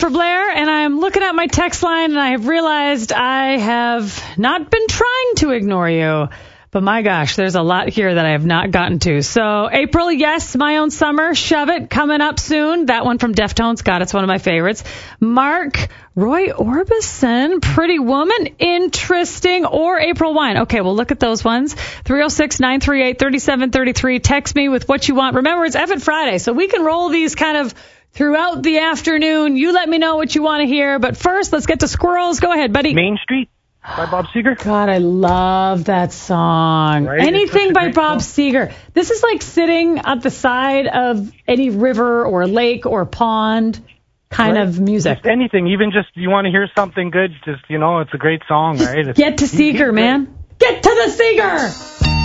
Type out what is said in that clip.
Jennifer Blair, and I'm looking at my text line, and I have realized I have not been trying to ignore you. But my gosh, there's a lot here that I have not gotten to. So April, yes, My Own Summer, Shove It, coming up soon. That one from Deftones. God, it's one of my favorites. Mark, Roy Orbison, Pretty Woman, interesting, or April Wine. Okay, well, look at those ones. 306-938-3733. Text me with what you want. Remember, it's F-It Friday, so we can roll these kind of throughout the afternoon. You let me know what you want to hear. But first, let's get to Squirrels. Go ahead, buddy. Main Street by Bob Seger. God, I love that song. Right? Anything by Bob song. Seger. This is like sitting at the side of any river or lake or pond kind of music. Just anything, even just you want to hear something good, just, it's a great song, right? Get to Seger, man. Get to the Seger!